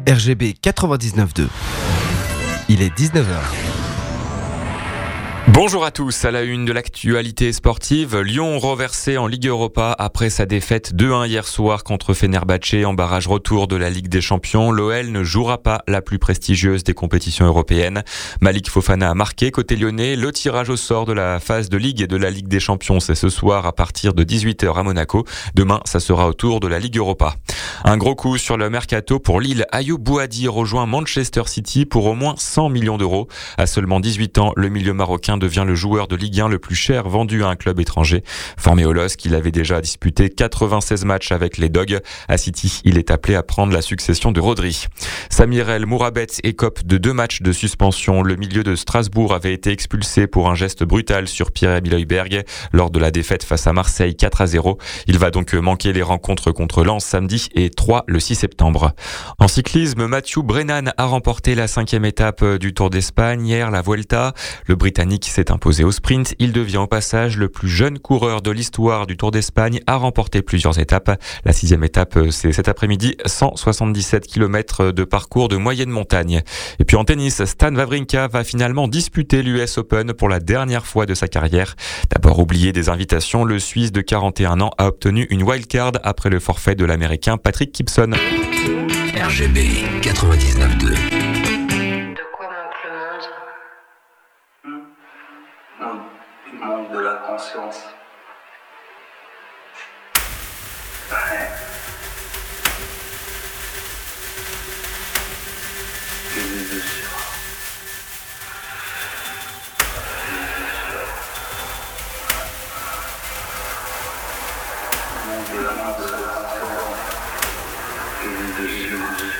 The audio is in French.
RGB 99.2. Il est 19h. Bonjour à tous, à la une de l'actualité sportive, Lyon reversé en Ligue Europa après sa défaite 2-1 hier soir contre Fenerbahçe en barrage retour de la Ligue des Champions. L'OL ne jouera pas la plus prestigieuse des compétitions européennes. Malik Fofana a marqué côté lyonnais. Le tirage au sort de la phase de Ligue et de la Ligue des Champions, c'est ce soir à partir de 18h à Monaco. Demain, ça sera au tour de la Ligue Europa. Un gros coup sur le mercato pour Lille. Ayoub Bouhaddi rejoint Manchester City pour au moins 100 millions d'euros. À seulement 18 ans, le milieu marocain devient le joueur de Ligue 1 le plus cher vendu à un club étranger. Formé au LOSC, il avait déjà disputé 96 matchs avec les Dogs. À City, il est appelé à prendre la succession de Rodri. Samir El Mourabet écope de 2 matchs de suspension. Le milieu de Strasbourg avait été expulsé pour un geste brutal sur Pierre-Emile Højbjerg lors de la défaite face à Marseille 4-0. Il va donc manquer les rencontres contre Lens samedi et 3 le 6 septembre. En cyclisme, Mathieu Brennan a remporté la 5e étape du Tour d'Espagne hier, la Vuelta. Le Britannique s'est imposé au sprint. Il devient au passage le plus jeune coureur de l'histoire du Tour d'Espagne à remporter plusieurs étapes. La 6e étape, c'est cet après-midi, 177 km de parcours de moyenne montagne. Et puis en tennis, Stan Wawrinka va finalement disputer l'US Open pour la dernière fois de sa carrière. D'abord oublié des invitations, le Suisse de 41 ans a obtenu une wildcard après le forfait de l'Américain Patrick Gibson. RGB 99.2. De quoi manque le monde? Il manque de la conscience. Ouais. Et les yeux sûrs. Il manque de la conscience. Et les yeux sûrs.